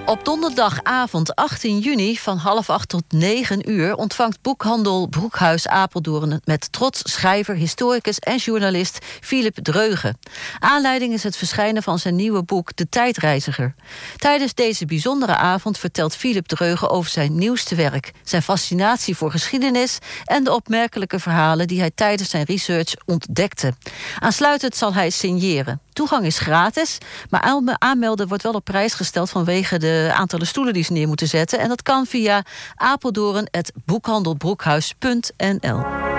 Op donderdagavond 18 juni van 7:30 tot 9 uur... ontvangt boekhandel Broekhuis Apeldoorn met trots schrijver, historicus en journalist Philip Dreugen. Aanleiding is het verschijnen van zijn nieuwe boek De Tijdreiziger. Tijdens deze bijzondere avond vertelt Philip Dreugen over zijn nieuwste werk, zijn fascinatie voor geschiedenis en de opmerkelijke verhalen die hij tijdens zijn research ontdekte. Aansluitend zal hij signeren. Toegang is gratis, maar aanmelden wordt wel op prijs gesteld vanwege de aantallen stoelen die ze neer moeten zetten. En dat kan via apeldoorn@boekhandelbroekhuis.nl.